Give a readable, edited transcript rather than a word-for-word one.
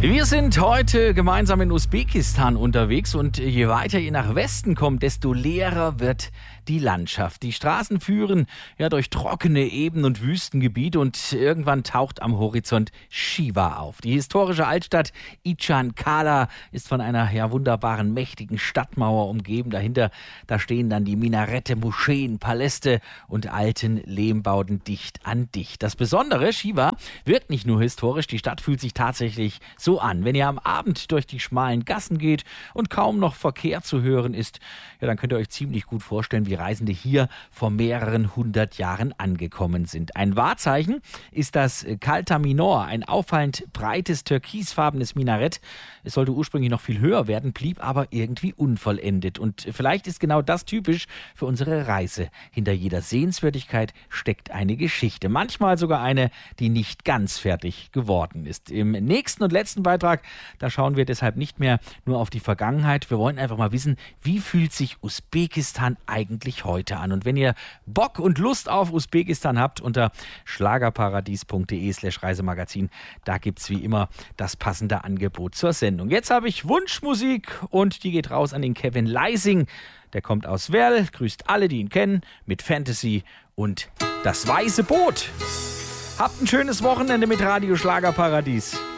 Wir sind heute gemeinsam in Usbekistan unterwegs und je weiter ihr nach Westen kommt, desto leerer wird die Landschaft. Die Straßen führen durch trockene Ebenen und Wüstengebiete und irgendwann taucht am Horizont Khiva auf. Die historische Altstadt Ichan Kala ist von einer wunderbaren, mächtigen Stadtmauer umgeben. Dahinter, da stehen dann die Minarette, Moscheen, Paläste und alten Lehmbauten dicht an dicht. Das Besondere, Khiva wirkt nicht nur historisch, die Stadt fühlt sich tatsächlich so an. Wenn ihr am Abend durch die schmalen Gassen geht und kaum noch Verkehr zu hören ist, dann könnt ihr euch ziemlich gut vorstellen, wie Reisende hier vor mehreren hundert Jahren angekommen sind. Ein Wahrzeichen ist das Khalta Minor, ein auffallend breites türkisfarbenes Minarett. Es sollte ursprünglich noch viel höher werden, blieb aber irgendwie unvollendet. Und vielleicht ist genau das typisch für unsere Reise. Hinter jeder Sehenswürdigkeit steckt eine Geschichte. Manchmal sogar eine, die nicht ganz fertig geworden ist. Im nächsten und letzten Beitrag, da schauen wir deshalb nicht mehr nur auf die Vergangenheit. Wir wollen einfach mal wissen, wie fühlt sich Usbekistan eigentlich heute an? Und wenn ihr Bock und Lust auf Usbekistan habt, unter schlagerparadies.de/Reisemagazin, da gibt's wie immer das passende Angebot zur Sendung. Jetzt habe ich Wunschmusik und die geht raus an den Kevin Leising. Der kommt aus Werl, grüßt alle, die ihn kennen, mit Fantasy und das weiße Boot. Habt ein schönes Wochenende mit Radio Schlagerparadies.